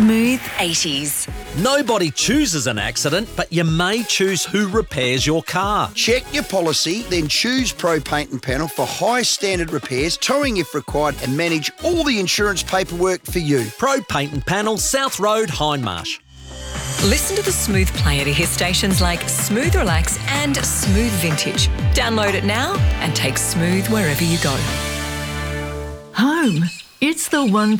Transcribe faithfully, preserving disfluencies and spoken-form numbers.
Smooth eighties. Nobody chooses an accident, but you may choose who repairs your car. Check your policy, then choose Pro Paint and Panel for high standard repairs, towing if required, and manage all the insurance paperwork for you. Pro Paint and Panel, South Road, Hindmarsh. Listen to the Smooth player to hear stations like Smooth Relax and Smooth Vintage. Download it now and take Smooth wherever you go. Home. It's the one